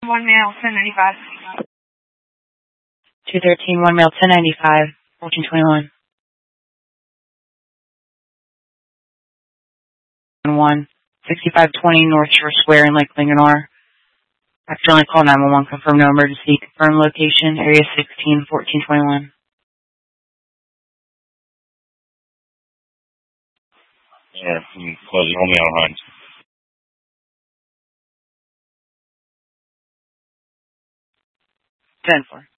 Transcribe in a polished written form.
1 male, 1095. 213, 1 male, 1095, 1421. 1, 6520 North Shore Square in Lake Linganore. Accidentally call 911, confirm no emergency, confirm location, area 16, 1421. Yeah, closing only on Hines. 10-4.